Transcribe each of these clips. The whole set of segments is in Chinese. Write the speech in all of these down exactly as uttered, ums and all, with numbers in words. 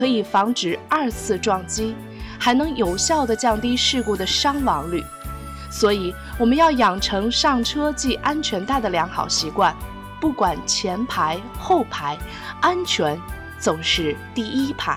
可以防止二次撞击，还能有效地降低事故的伤亡率。所以，我们要养成上车系安全带的良好习惯，不管前排、后排，安全总是第一排。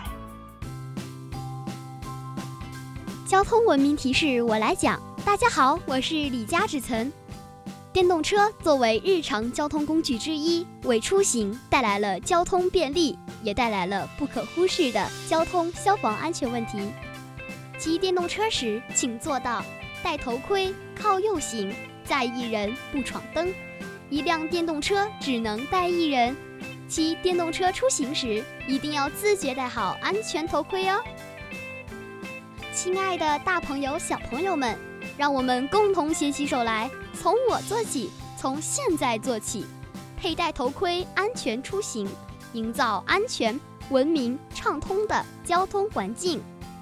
交通文明提示我来讲。大家好，我是李佳芷岑。电动车作为日常交通工具之一，为出行带来了交通便利，也带来了不可忽视的交通消防安全问题。骑电动车时，请做到戴头盔、靠右行，载一人不闯灯。一辆电动车只能带一人。骑电动车出行时，一定要自觉戴好安全头盔哦。亲爱的大朋友、小朋友们，让我们共同携起手来，从我做起，从现在做起，佩戴头盔，安全出行，营造安全、文明、畅通的交通环境。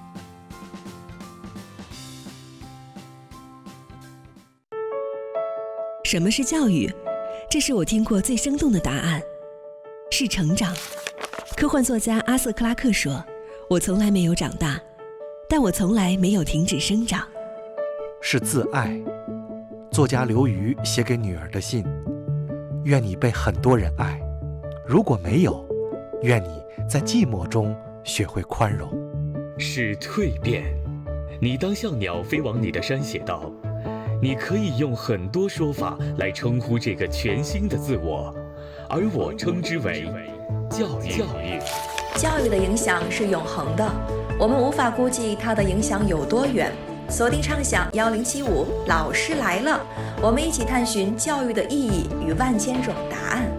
什么是教育？这是我听过最生动的答案，是成长。科幻作家阿瑟·克拉克说：“我从来没有长大，但我从来没有停止生长。” 是自爱。作家刘瑜写给女儿的信：愿你被很多人爱，如果没有，愿你在寂寞中学会宽容。 是蜕变。你当像鸟飞往你的山写道，你可以用很多说法来称呼这个全新的自我，而我称之为教育。教育教育的影响是永恒的，我们无法估计它的影响有多远。锁定畅享幺零七五，老师来了，我们一起探寻教育的意义与万千种答案。